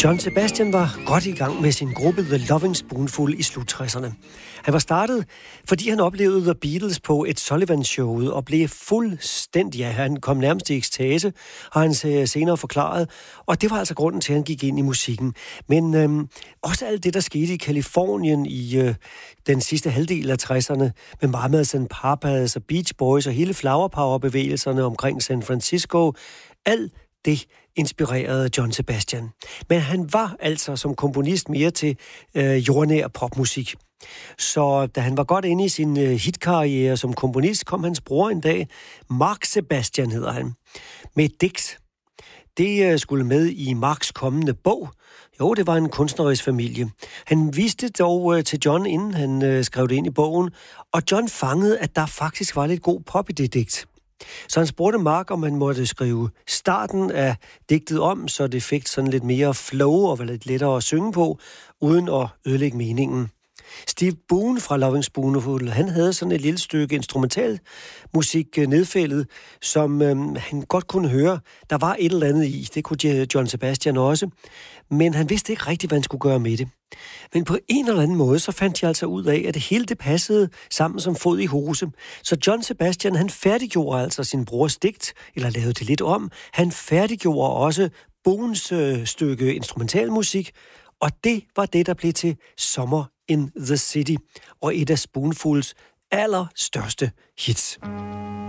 John Sebastian var godt i gang med sin gruppe The Loving Spoonful i slut-60'erne. Han var startet, fordi han oplevede The Beatles på et Sullivan-showet og blev fuldstændig, ja, han kom nærmest i ekstase, har han senere forklaret, og det var altså grunden til, at han gik ind i musikken. Men også alt det, der skete i Kalifornien i den sidste halvdel af 60'erne, med Mamas and Papas og Beach Boys og hele Flower Power-bevægelserne omkring San Francisco, alt det inspirerede John Sebastian. Men han var altså som komponist mere til jordnær popmusik. Så da han var godt inde i sin hitkarriere som komponist, kom hans bror en dag, Mark Sebastian hedder han, med et digt. Det skulle med i Marks kommende bog. Jo, det var en kunstnerisk familie. Han viste dog til John, inden han skrev det ind i bogen, og John fangede, at der faktisk var lidt god pop i det digt. Så han spurgte Mark, om han måtte skrive starten af digtet om, så det fik sådan lidt mere flow og var lidt lettere at synge på, uden at ødelægge meningen. Steve Boone fra Loving Spoonful, han havde sådan et lille stykke instrumental musik nedfældet, som han godt kunne høre. Der var et eller andet i, det kunne John Sebastian også, men han vidste ikke rigtigt, hvad han skulle gøre med det. Men på en eller anden måde, så fandt de altså ud af, at det hele det passede sammen som fod i hose. Så John Sebastian, han færdiggjorde altså sin brors digt, eller lavede det lidt om. Han færdiggjorde også Bones stykke instrumentalmusik, og det var det, der blev til Summer in the City, og et af Spoonfuls allerstørste hits.